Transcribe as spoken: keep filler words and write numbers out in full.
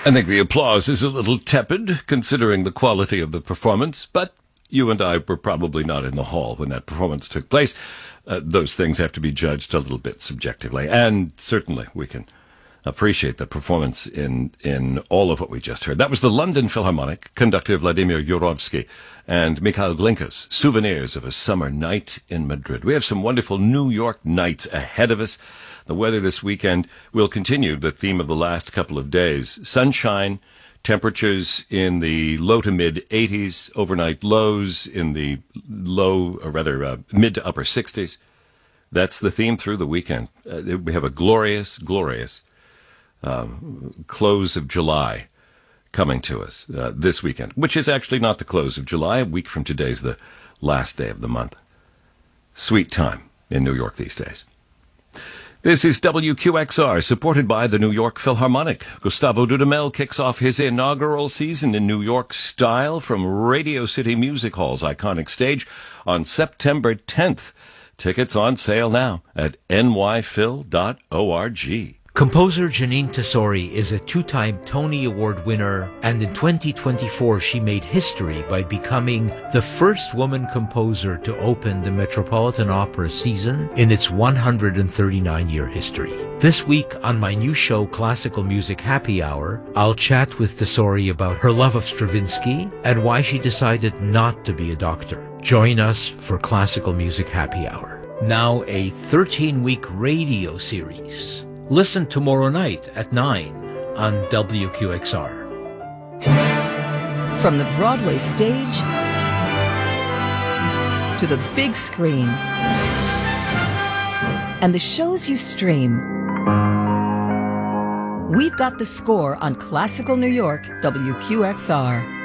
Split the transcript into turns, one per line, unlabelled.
I think the applause is a little tepid, considering the quality of the performance, but you and I were probably not in the hall when that performance took place. Uh, those things have to be judged a little bit subjectively, and certainly we can appreciate the performance in, in all of what we just heard. That was the London Philharmonic, conductor Vladimir Jurovsky, and Mikhail Glinka's Souvenirs of a Summer Night in Madrid. We have some wonderful New York nights ahead of us. The weather this weekend will continue the theme of the last couple of days. Sunshine, temperatures in the low to mid eighties, overnight lows in the low, or rather uh, mid to upper sixties. That's the theme through the weekend. Uh, we have a glorious, glorious um, close of July coming to us uh, this weekend, which is actually not the close of July. A week from today is the last day of the month. Sweet time in New York these days. This is W Q X R, supported by the New York Philharmonic. Gustavo Dudamel kicks off his inaugural season in New York style from Radio City Music Hall's iconic stage on September tenth. Tickets on sale now at n y phil dot org.
Composer Jeanine Tesori is a two-time Tony Award winner, and in twenty twenty-four she made history by becoming the first woman composer to open the Metropolitan Opera season in its one hundred thirty-nine year history. This week on my new show, Classical Music Happy Hour, I'll chat with Tesori about her love of Stravinsky and why she decided not to be a doctor. Join us for Classical Music Happy Hour. Now a thirteen-week radio series. Listen tomorrow night at nine on W Q X R.
From the Broadway stage to the big screen and the shows you stream, we've got the score on Classical New York W Q X R.